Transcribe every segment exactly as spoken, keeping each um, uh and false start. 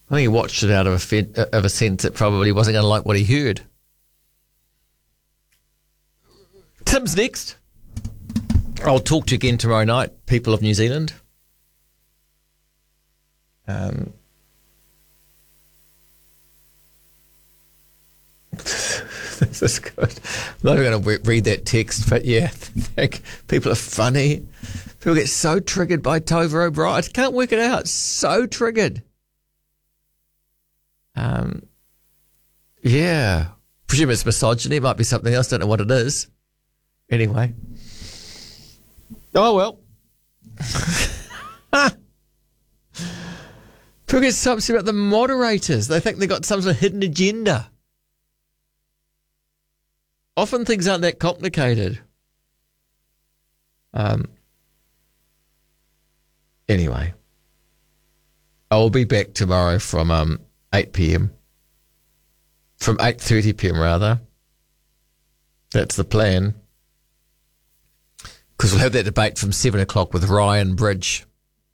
I think he watched it out of a, fed, of a sense that probably wasn't going to like what he heard. Tim's next. I'll talk to you again tomorrow night, people of New Zealand. Um, this is good. I'm not going to read that text, but yeah, think people are funny. People get so triggered by Tova O'Brien. I can't work it out. So triggered. Um, yeah. Presume it's misogyny. It might be something else. Don't know what it is. Anyway. Oh, well. People get so upset about the moderators. They think they've got some sort of hidden agenda. Often things aren't that complicated. Um. Anyway. I will be back tomorrow from um eight p.m. From eight thirty p.m. rather. That's the plan. Because we'll have that debate from seven o'clock with Ryan Bridge.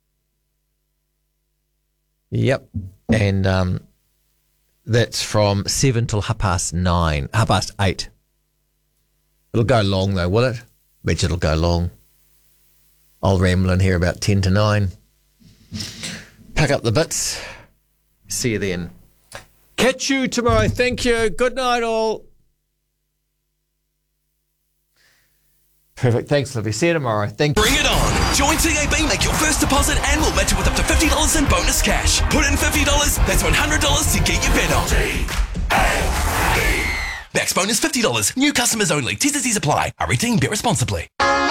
Yep. And um, that's from seven till half past nine. Half past eight. It'll go long though, will it? Bet it'll go long. I'll ramble in here about ten to nine. Pack up the bits. See you then. Catch you tomorrow. Thank you. Good night all. Perfect. Thanks, Libby. See you tomorrow. Thank you. Bring it on. Join T A B, make your first deposit, and we'll match it with up to fifty dollars in bonus cash. Put in fifty dollars, that's one hundred dollars to get your bet on. T A B. Max bonus fifty dollars. New customers only. T's and C's apply. Hurry team, bet responsibly.